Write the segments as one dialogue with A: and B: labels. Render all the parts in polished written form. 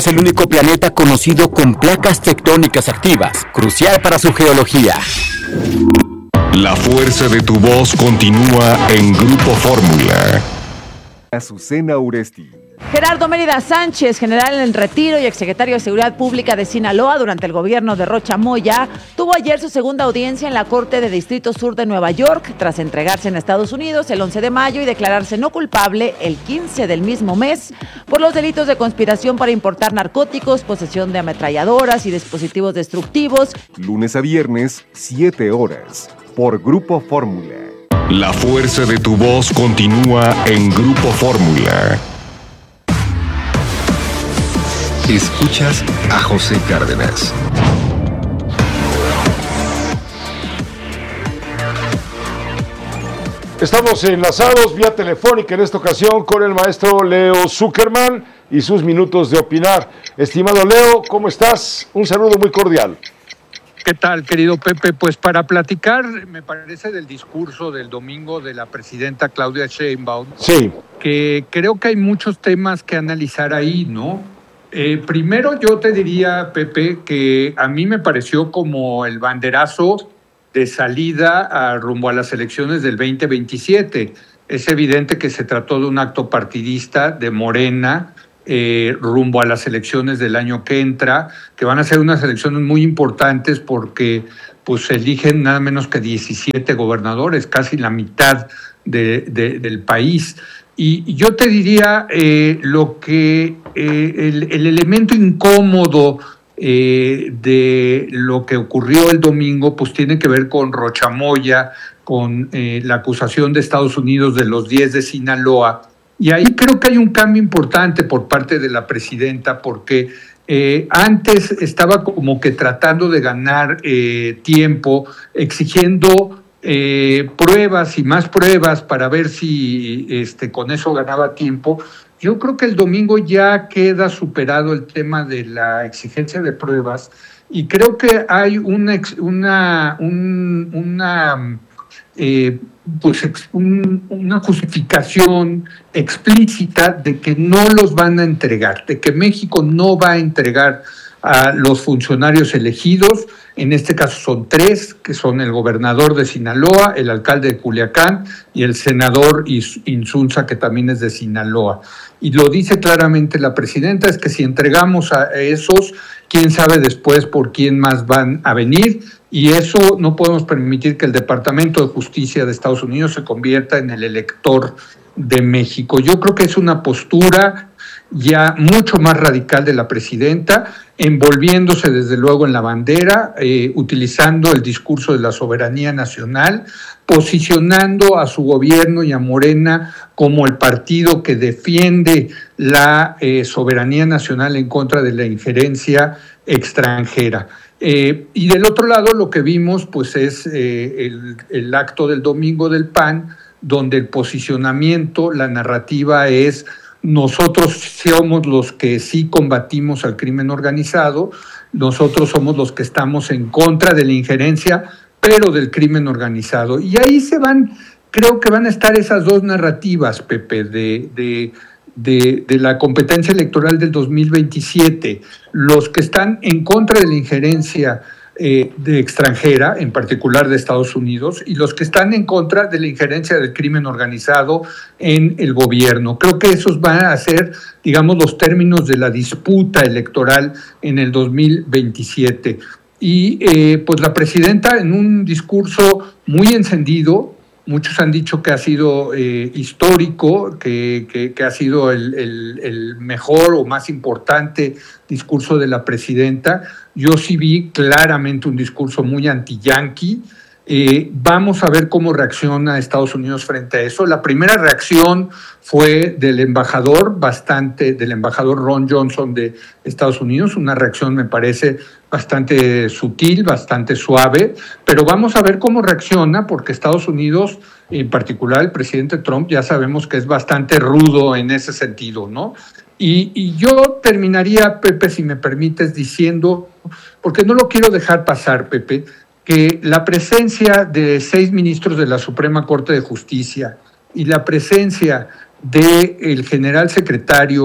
A: Es el único planeta conocido con placas tectónicas activas, crucial para su geología.
B: La fuerza de tu voz continúa en Grupo Fórmula.
C: Azucena Uresti.
D: Gerardo Mérida Sánchez, general en retiro y exsecretario de Seguridad Pública de Sinaloa durante el gobierno de Rocha Moya, tuvo ayer su segunda audiencia en la Corte de Distrito Sur de Nueva York, tras entregarse en Estados Unidos el 11 de mayo y declararse no culpable el 15 del mismo mes por los delitos de conspiración para importar narcóticos, posesión de ametralladoras y dispositivos destructivos.
C: Lunes a viernes, 7 horas, por Grupo Fórmula.
B: La fuerza de tu voz continúa en Grupo Fórmula. Escuchas a José Cárdenas.
E: Estamos enlazados vía telefónica en esta ocasión con el maestro Leo Zuckerman y sus minutos de opinar. Estimado Leo, ¿cómo estás? Un saludo muy cordial.
F: ¿Qué tal, querido Pepe? Pues para platicar, me parece, del discurso del domingo de la presidenta Claudia Sheinbaum,
E: sí,
F: que creo que hay muchos temas que analizar ahí, ¿no? Primero yo te diría, Pepe, que a mí me pareció como el banderazo de salida rumbo a las elecciones del 2027. Es evidente que se trató de un acto partidista de Morena, rumbo a las elecciones del año que entra, que van a ser unas elecciones muy importantes porque pues se eligen nada menos que 17 gobernadores, casi la mitad del país. Y yo te diría lo que el elemento incómodo de lo que ocurrió el domingo, pues tiene que ver con Rocha Moya, con la acusación de Estados Unidos de los 10 de Sinaloa. Y ahí creo que hay un cambio importante por parte de la presidenta, porque antes estaba como que tratando de ganar tiempo, exigiendo pruebas y más pruebas para ver si con eso ganaba tiempo. Yo creo que el domingo ya queda superado el tema de la exigencia de pruebas y creo que hay una justificación explícita de que no los van a entregar, de que México no va a entregar a los funcionarios elegidos. En este caso son 3, que son el gobernador de Sinaloa, el alcalde de Culiacán y el senador Insunza, que también es de Sinaloa. Y lo dice claramente la presidenta, es que si entregamos a esos, quién sabe después por quién más van a venir, y eso no podemos permitir que el Departamento de Justicia de Estados Unidos se convierta en el elector de México. Yo creo que es una postura ya mucho más radical de la presidenta, envolviéndose desde luego en la bandera, utilizando el discurso de la soberanía nacional, posicionando a su gobierno y a Morena como el partido que defiende la soberanía nacional en contra de la injerencia extranjera. Y del otro lado lo que vimos pues es el acto del domingo del PAN, donde el posicionamiento, la narrativa es: nosotros somos los que sí combatimos al crimen organizado, nosotros somos los que estamos en contra de la injerencia, pero del crimen organizado. Y ahí creo que van a estar esas dos narrativas, Pepe, de la competencia electoral del 2027, los que están en contra de la injerencia de extranjera, en particular de Estados Unidos, y los que están en contra de la injerencia del crimen organizado en el gobierno. Creo que esos van a ser, digamos, los términos de la disputa electoral en el 2027. Y pues la presidenta, en un discurso muy encendido, muchos han dicho que ha sido histórico, que ha sido el mejor o más importante discurso de la presidenta. Yo sí vi claramente un discurso muy anti-yanqui. Vamos a ver cómo reacciona Estados Unidos frente a eso. La primera reacción fue del embajador Ron Johnson de Estados Unidos, una reacción me parece bastante sutil, bastante suave, pero vamos a ver cómo reacciona, porque Estados Unidos, en particular el presidente Trump, ya sabemos que es bastante rudo en ese sentido, ¿no? Y yo terminaría, Pepe, si me permites, diciendo, porque no lo quiero dejar pasar, Pepe, que la presencia de 6 ministros de la Suprema Corte de Justicia y la presencia del general secretario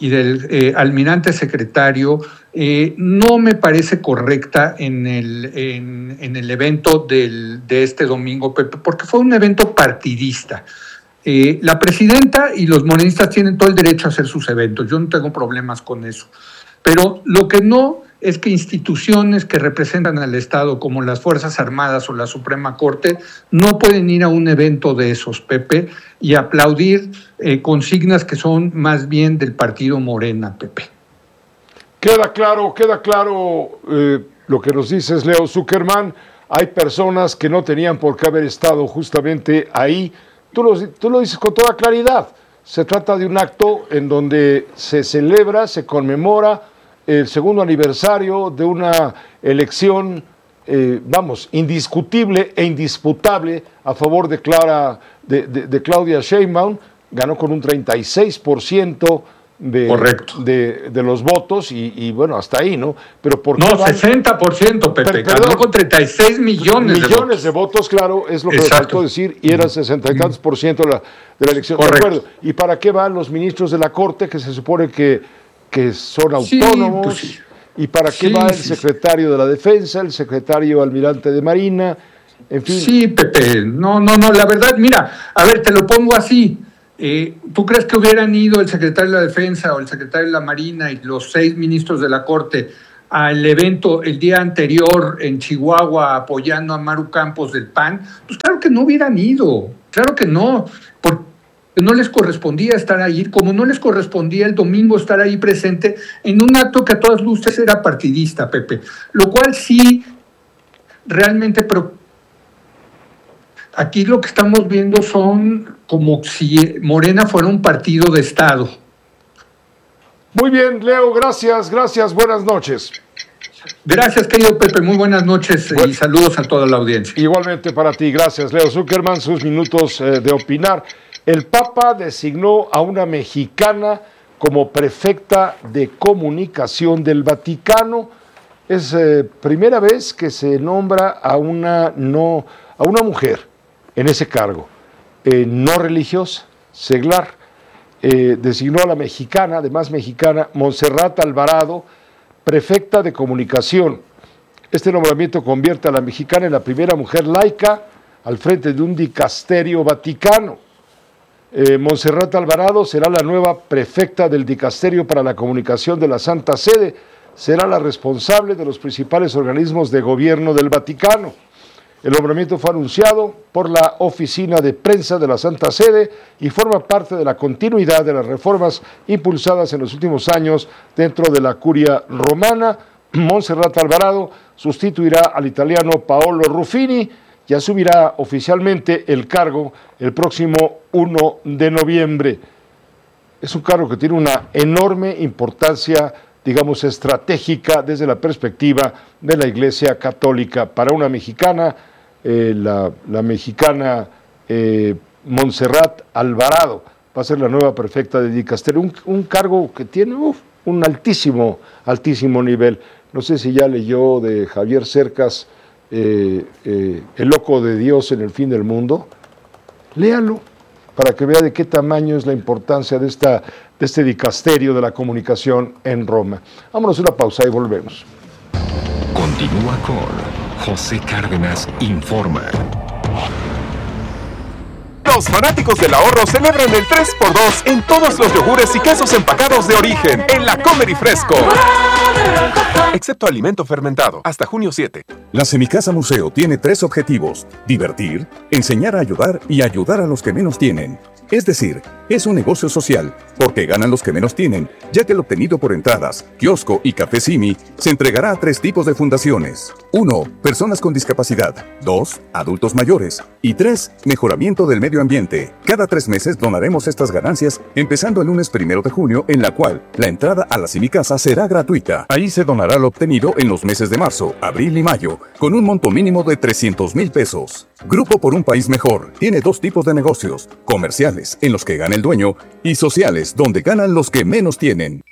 F: y del almirante secretario no me parece correcta en el evento de este domingo, Pepe, porque fue un evento partidista. La presidenta y los morenistas tienen todo el derecho a hacer sus eventos, yo no tengo problemas con eso, pero lo que no es que instituciones que representan al Estado como las Fuerzas Armadas o la Suprema Corte no pueden ir a un evento de esos, Pepe, y aplaudir consignas que son más bien del partido Morena, Pepe.
E: Queda claro lo que nos dices, Leo Zuckerman. Hay personas que no tenían por qué haber estado justamente ahí. Tú lo dices con toda claridad. Se trata de un acto en donde se celebra, se conmemora el segundo aniversario de una elección, indiscutible e indisputable a favor de Claudia Sheinbaum. Ganó con un 36% de los votos y bueno, hasta ahí, ¿no? Pero ¿por qué
F: 60%, Pepe, ganó con 36 millones
E: de votos, claro, es lo que me faltó decir, y era 60 y tantos por ciento de la elección.
F: Correcto.
E: De acuerdo. ¿Y para qué van los ministros de la Corte, que se supone que son autónomos?
F: Sí.
E: ¿Y para qué va el secretario de la Defensa, el secretario almirante de Marina? En fin.
F: Sí, Pepe, no, la verdad, mira, a ver, te lo pongo así. ¿Tú crees que hubieran ido el secretario de la Defensa o el secretario de la Marina y los 6 ministros de la Corte al evento el día anterior en Chihuahua apoyando a Maru Campos del PAN? Pues claro que no hubieran ido, claro que no, porque no les correspondía estar ahí, como no les correspondía el domingo estar ahí presente en un acto que a todas luces era partidista, Pepe, lo cual sí realmente aquí lo que estamos viendo son como si Morena fuera un partido de Estado.
E: Muy bien, Leo, gracias, buenas noches.
F: Gracias, querido Pepe, muy buenas noches y saludos a toda la audiencia.
E: Igualmente para ti, gracias, Leo Zuckerman, sus minutos de opinar. El Papa designó a una mexicana como prefecta de comunicación del Vaticano. Es primera vez que se nombra a una mujer en ese cargo, no religiosa, seglar. Designó a la mexicana, además mexicana, Montserrat Alvarado, prefecta de comunicación. Este nombramiento convierte a la mexicana en la primera mujer laica al frente de un dicasterio vaticano. Montserrat Alvarado será la nueva prefecta del dicasterio para la comunicación de la Santa Sede. Será la responsable de los principales organismos de gobierno del Vaticano. El nombramiento fue anunciado por la Oficina de Prensa de la Santa Sede y forma parte de la continuidad de las reformas impulsadas en los últimos años dentro de la Curia Romana. Montserrat Alvarado sustituirá al italiano Paolo Ruffini y asumirá oficialmente el cargo el próximo 1 de noviembre. Es un cargo que tiene una enorme importancia, digamos, estratégica desde la perspectiva de la Iglesia Católica. Para una mexicana, la mexicana Montserrat Alvarado va a ser la nueva prefecta de dicasterio, un cargo que tiene un altísimo nivel. No sé si ya leyó de Javier Cercas El loco de Dios en el fin del mundo. Léalo para que vea de qué tamaño es la importancia de este dicasterio de la comunicación en Roma. Vámonos a una pausa y volvemos.
B: Continúa con José Cárdenas Informa.
G: Los fanáticos del ahorro celebran el 3x2 en todos los yogures y quesos empacados de origen en la Comer y Fresco. Excepto alimento fermentado, hasta junio 7.
H: La Semicasa Museo tiene 3 objetivos: divertir, enseñar a ayudar y ayudar a los que menos tienen. Es decir, es un negocio social, porque ganan los que menos tienen, ya que el obtenido por entradas, kiosco y café Simi se entregará a 3 tipos de fundaciones. 1. Personas con discapacidad. 2. Adultos mayores. Y 3. Mejoramiento del medio ambiente. Cada 3 meses donaremos estas ganancias, empezando el lunes 1 de junio, en la cual la entrada a la Semicasa será gratuita. Ahí se donará lo obtenido en los meses de marzo, abril y mayo, con un monto mínimo de 300,000 pesos. Grupo por un País Mejor tiene 2 tipos de negocios: comerciales, en los que gana el dueño, y sociales, donde ganan los que menos tienen.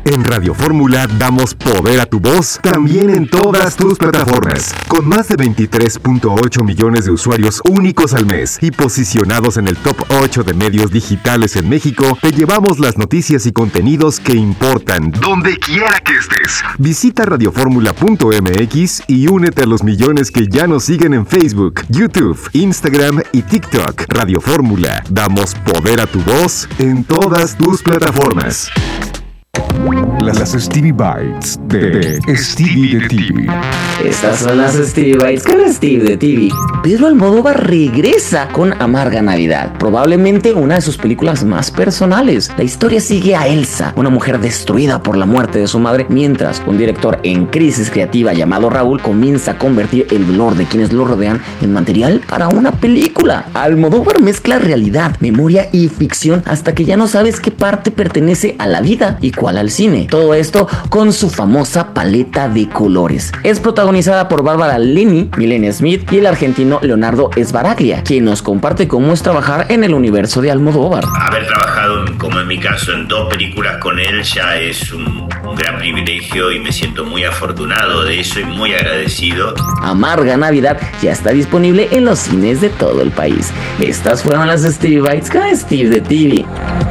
I: En Radio Fórmula damos poder a tu voz también en todas tus plataformas. Con más de 23.8 millones de usuarios únicos al mes y posicionados en el top 8 de medios digitales en México, te llevamos las noticias y contenidos que importan, donde quiera que estés. Visita radioformula.mx y únete a los millones que ya nos siguen en Facebook, YouTube, Instagram y TikTok. Radio Fórmula, damos poder a tu voz en todas tus plataformas.
C: Las Stevie Bites de Stevie de TV.
J: Estas son las Stevie Bites con Steve de TV. Pedro Almodóvar regresa con Amarga Navidad, probablemente una de sus películas más personales. La historia sigue a Elsa, una mujer destruida por la muerte de su madre, mientras un director en crisis creativa llamado Raúl comienza a convertir el dolor de quienes lo rodean en material para una película. Almodóvar mezcla realidad, memoria y ficción hasta que ya no sabes qué parte pertenece a la vida y cuál al cine. Todo esto con su famosa paleta de colores. Es protagonizada por Bárbara Linney, Milena Smith y el argentino Leonardo Sbaraglia, quien nos comparte cómo es trabajar en el universo de Almodóvar.
K: Haber trabajado, como en mi caso, en 2 películas con él ya es un gran privilegio y me siento muy afortunado de eso y muy agradecido.
J: Amarga Navidad ya está disponible en los cines de todo el país. Estas fueron las Stevie Bites con Steve de TV.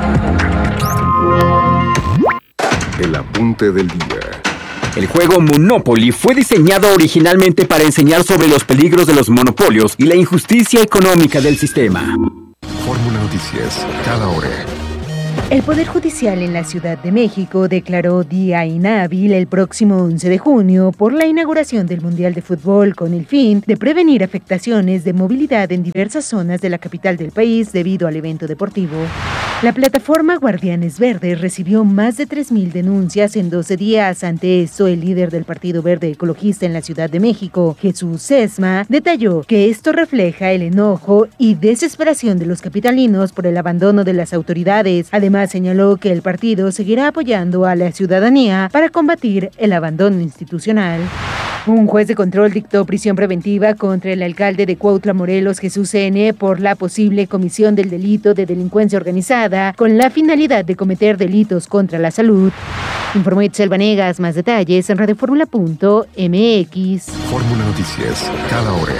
C: El apunte del día.
A: El juego Monopoly fue diseñado originalmente para enseñar sobre los peligros de los monopolios y la injusticia económica del sistema.
C: Fórmula Noticias, cada hora.
L: El Poder Judicial en la Ciudad de México declaró día inhábil el próximo 11 de junio por la inauguración del Mundial de Fútbol con el fin de prevenir afectaciones de movilidad en diversas zonas de la capital del país debido al evento deportivo. La plataforma Guardianes Verdes recibió más de 3,000 denuncias en 12 días. Ante esto, el líder del Partido Verde Ecologista en la Ciudad de México, Jesús Sesma, detalló que esto refleja el enojo y desesperación de los capitalinos por el abandono de las autoridades. Además, señaló que el partido seguirá apoyando a la ciudadanía para combatir el abandono institucional. Un juez de control dictó prisión preventiva contra el alcalde de Cuautla, Morelos, Jesús N., por la posible comisión del delito de delincuencia organizada con la finalidad de cometer delitos contra la salud. Informó Itzel Vanegas. Más detalles en radioformula.mx.
C: Fórmula Noticias, cada hora.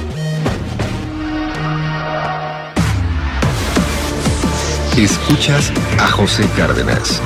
C: Escuchas a José Cárdenas.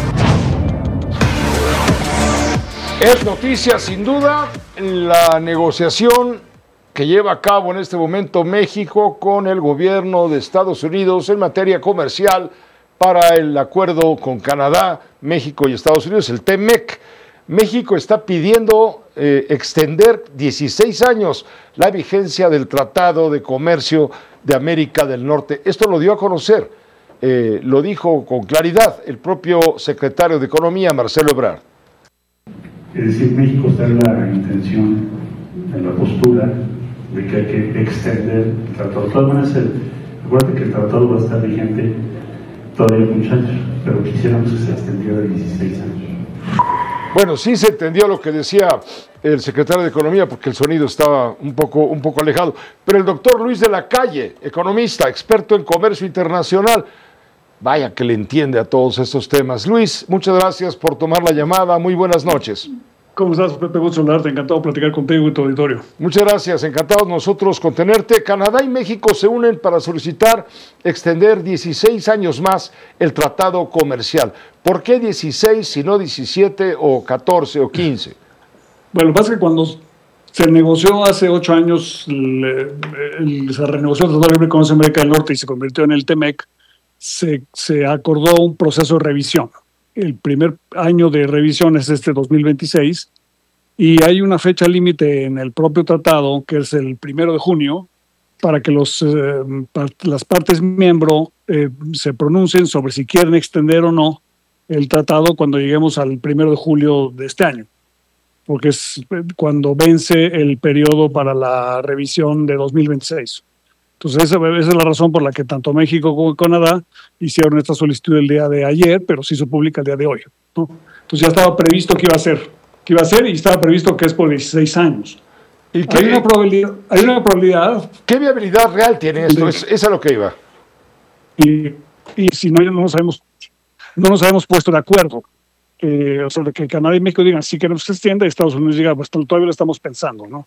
E: Es noticia, sin duda, la negociación que lleva a cabo en este momento México con el gobierno de Estados Unidos en materia comercial para el acuerdo con Canadá, México y Estados Unidos, el TEMEC. México está pidiendo extender 16 años la vigencia del Tratado de Comercio de América del Norte. Esto lo dio a conocer, lo dijo con claridad el propio secretario de Economía, Marcelo Ebrard.
M: Es decir, México está en la intención, en la postura de que hay que extender el tratado. De todas maneras, recuerda que el tratado va a estar vigente todavía muchos años, pero quisiéramos que se extendiera de 16 años.
E: Bueno, sí se entendió lo que decía el secretario de Economía, porque el sonido estaba un poco alejado. Pero el doctor Luis de la Calle, economista, experto en comercio internacional, vaya que le entiende a todos estos temas. Luis, muchas gracias por tomar la llamada. Muy buenas noches.
N: ¿Cómo estás, Pepe? Gusto saludarte. Encantado de platicar contigo y tu auditorio.
E: Muchas gracias. Encantados nosotros con tenerte. Canadá y México se unen para solicitar extender 16 años más el tratado comercial. ¿Por qué 16 si no 17 o 14 o 15?
N: Bueno, lo que pasa es que cuando se negoció hace 8 años, se renegoció el Tratado de Libre Comercio de América del Norte y se convirtió en el TEMEC, se acordó un proceso de revisión. El primer año de revisión es este 2026 y hay una fecha límite en el propio tratado que es el 1 de junio para que las partes miembro se pronuncien sobre si quieren extender o no el tratado cuando lleguemos al 1 de julio de este año, porque es cuando vence el periodo para la revisión de 2026. Entonces esa es la razón por la que tanto México como Canadá hicieron esta solicitud el día de ayer, pero sí se publica el día de hoy, ¿no? Entonces ya estaba previsto que iba a ser y estaba previsto que es por 16 años.
E: ¿Y
N: hay una probabilidad.
E: ¿Qué viabilidad real tiene esto? Esa es lo que iba.
N: Y si no nos habíamos puesto de acuerdo. o sea, de que Canadá y México digan sí queremos que se extienda y Estados Unidos diga pues todavía lo estamos pensando, ¿no?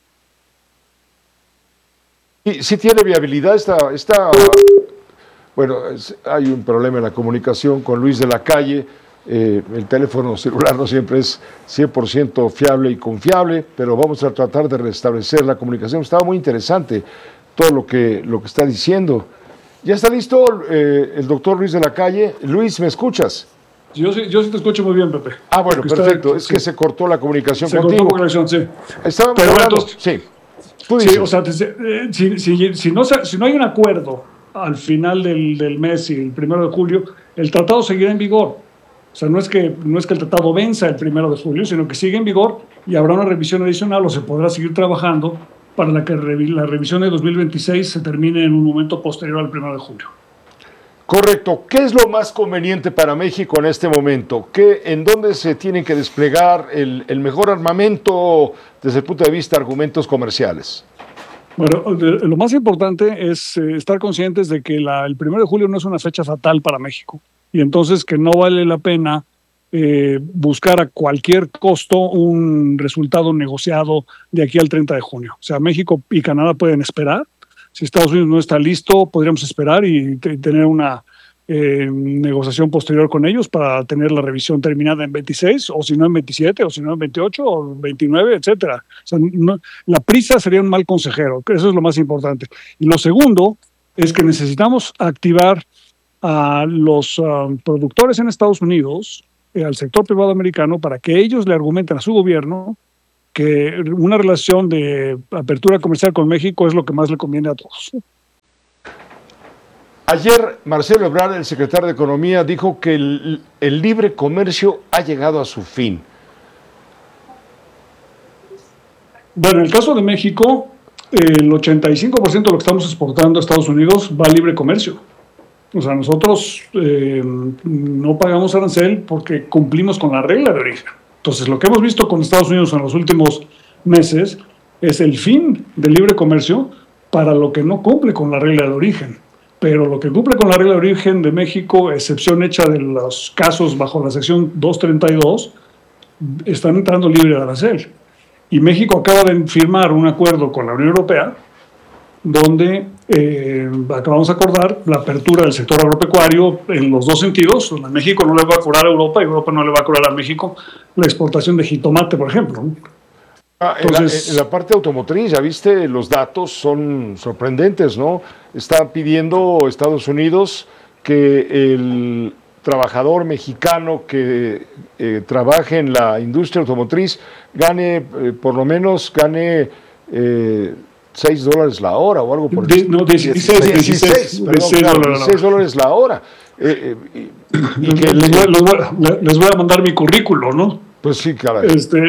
E: Y sí tiene viabilidad bueno, hay un problema en la comunicación con Luis de la Calle. El teléfono celular no siempre es 100% fiable y confiable, pero vamos a tratar de restablecer la comunicación. Estaba muy interesante todo lo que está diciendo. ¿Ya está listo el doctor Luis de la Calle? Luis, ¿me escuchas?
N: Yo sí te escucho muy bien, Pepe.
E: Ah, bueno, perfecto. Es que se cortó la comunicación contigo.
N: Se cortó la comunicación, sí.
E: Estábamos hablando, sí.
N: Sí, o sea, si no hay un acuerdo al final del mes y el 1 de julio, el tratado seguirá en vigor. O sea, no es que el tratado venza el 1 de julio, sino que sigue en vigor y habrá una revisión adicional o se podrá seguir trabajando para que la revisión de 2026 se termine en un momento posterior al 1 de julio.
E: Correcto. ¿Qué es lo más conveniente para México en este momento? ¿En dónde se tienen que desplegar el mejor armamento desde el punto de vista de argumentos comerciales?
N: Bueno, lo más importante es estar conscientes de que el 1 de julio no es una fecha fatal para México y entonces que no vale la pena buscar a cualquier costo un resultado negociado de aquí al 30 de junio. O sea, México y Canadá pueden esperar. Si Estados Unidos no está listo, podríamos esperar y tener una negociación posterior con ellos para tener la revisión terminada en 26, o si no en 27, o si no en 28, o 29, etcétera. O sea, la prisa sería un mal consejero, eso es lo más importante. Y lo segundo es que necesitamos activar a los productores en Estados Unidos, al sector privado americano, para que ellos le argumenten a su gobierno que una relación de apertura comercial con México es lo que más le conviene a todos.
E: Ayer Marcelo Ebrard, el secretario de Economía, dijo que el libre comercio ha llegado a su fin.
N: Bueno, en el caso de México, el 85% de lo que estamos exportando a Estados Unidos va a libre comercio. O sea, nosotros no pagamos arancel porque cumplimos con la regla de origen. Entonces, lo que hemos visto con Estados Unidos en los últimos meses es el fin del libre comercio para lo que no cumple con la regla de origen. Pero lo que cumple con la regla de origen de México, excepción hecha de los casos bajo la sección 232, están entrando libre de arancel. Y México acaba de firmar un acuerdo con la Unión Europea donde acabamos de acordar la apertura del sector agropecuario en los dos sentidos. A México no le va a cobrar a Europa y Europa no le va a cobrar a México la exportación de jitomate, por ejemplo.
E: Entonces, en la parte automotriz, ya viste, los datos son sorprendentes, ¿no? Están pidiendo Estados Unidos que el trabajador mexicano que trabaje en la industria automotriz gane, por lo menos gane $6 la hora o algo por el estilo.
N: No, 16
E: $16 la hora.
N: Y que les voy a mandar mi currículo, ¿no?
E: Pues sí, caray.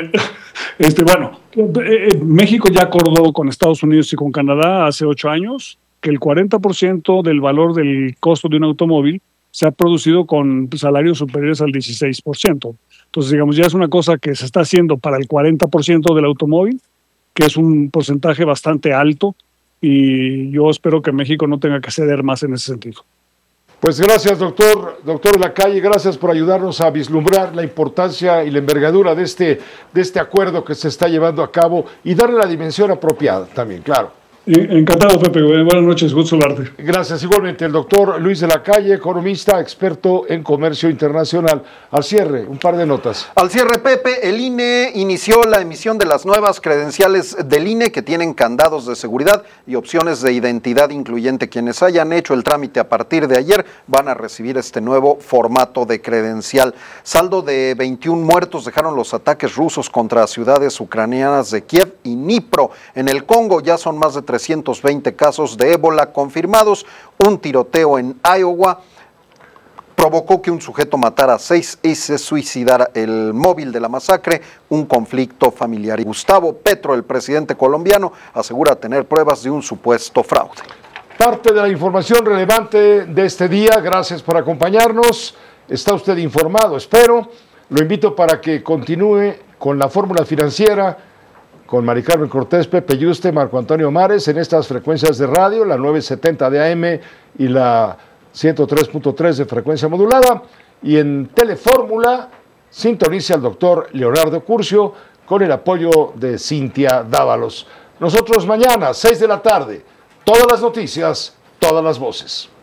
N: Bueno, México ya acordó con Estados Unidos y con Canadá hace 8 años que el 40% del valor del costo de un automóvil se ha producido con salarios superiores al 16%. Entonces, digamos, ya es una cosa que se está haciendo para el 40% del automóvil, que es un porcentaje bastante alto, y yo espero que México no tenga que ceder más en ese sentido.
E: Pues gracias, doctor de la Calle, gracias por ayudarnos a vislumbrar la importancia y la envergadura de este acuerdo que se está llevando a cabo y darle la dimensión apropiada también, claro.
N: Encantado, Pepe. Buenas noches, gusto saludarte.
E: Gracias. Igualmente, el doctor Luis de la Calle, economista, experto en comercio internacional. Al cierre, un par de notas.
O: Al cierre, Pepe, el INE inició la emisión de las nuevas credenciales del INE que tienen candados de seguridad y opciones de identidad incluyente. Quienes hayan hecho el trámite a partir de ayer van a recibir este nuevo formato de credencial. Saldo de 21 muertos dejaron los ataques rusos contra ciudades ucranianas de Kiev y Dnipro. En el Congo ya son más de 320 casos de ébola confirmados. Un tiroteo en Iowa provocó que un sujeto matara a 6 y se suicidara. El móvil de la masacre, un conflicto familiar. Y Gustavo Petro, el presidente colombiano, asegura tener pruebas de un supuesto fraude.
E: Parte de la información relevante de este día. Gracias por acompañarnos. Está usted informado, espero. Lo invito para que continúe con la fórmula financiera con Mari Carmen Cortés, Pepe Yuste, Marco Antonio Mares, en estas frecuencias de radio, la 970 de AM y la 103.3 de frecuencia modulada, y en Telefórmula sintonice al doctor Leonardo Curcio con el apoyo de Cintia Dávalos. Nosotros mañana, 6 de la tarde, todas las noticias, todas las voces.